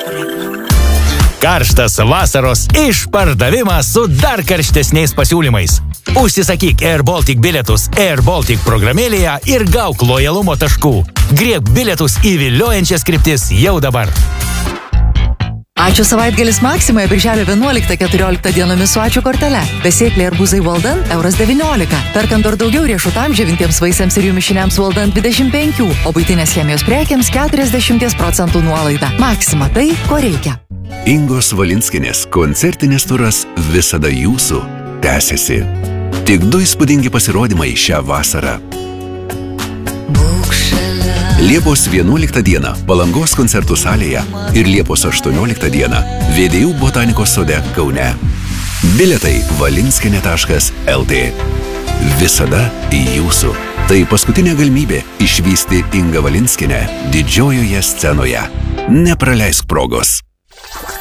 Karštas vasaros išpardavimas su dar karštesniais pasiūlymais. Užsisakyk Air Baltic bilietus Air Baltic programėlėje ir gauk lojalumo taškų. Griebk bilietus į viliojančias kryptis jau dabar. Ačiū savaitgalis Maksimoje birželio 11-14 dienomis su ačiū kortele. Besėkliai arbūzai Walden €19. Perkant dar daugiau riešutam, džiovintiems vaisiams ir jų mišiniams Walden 25, o buitinės chemijos prekiams 40% nuolaida. Maksima tai, ko reikia. Ingos Valinskinės koncertinis turas Visada jūsų tęsiasi. Tik 2 įspūdingi pasirodymai šią vasarą. Liepos 11 dieną Palangos koncertų salėje ir Liepos 18 dieną VDU botanikos sode Kaune. Bilietai valinskienė.lt. Visada jūsų. Tai paskutinė galimybė išvysti Ingą Valinskienę didžiojoje scenoje. Nepraleisk progos.